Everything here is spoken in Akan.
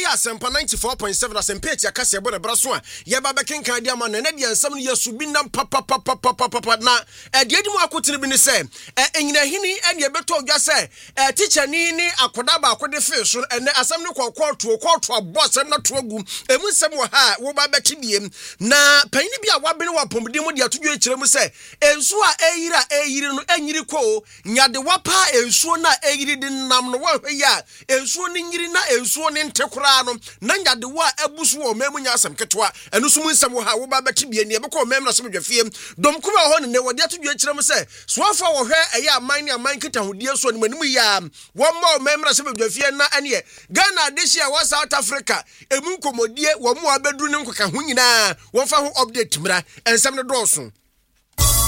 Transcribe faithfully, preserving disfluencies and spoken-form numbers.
Asempa ninety-four point seven Asempa tia kase ebo ne braso a ye ba bekenkan dia ma na na dia nsam ne yesu bi nam papa papa papa papa na e dia di mu akotire bi ne se e enyina hini e ne beto odwa se e teacher ni ni akoda ba akode fe so ene asem ne kokko to kokko abo asem na to agu emu nsem wo ha wo ba beti biem na panyi bi a wabene wa pomdi mu dia tudwo ekire mu se ensu a eyira eyiri no enyiri ko nyade wapa ensu na eyiri di nam no wa hweya ensu ni nyiri na ensu ni ntekora no na nyade wa abusu wo memu nya asem ketwa enu so mu nsem wo ha wo ba beti bie ne be ko memu na so dwafie dom kuma ho ne wo dia tudwo ekire mu se soafa wo hwe eya aman ni aman kita hodie so ne manimu ya wo ma memu na so dwafie na ene Ghana deshia wa South Africa emu komodie wo mu abedu ne nkoka ho nyina wo fa ho update mra ensem ne dɔɔso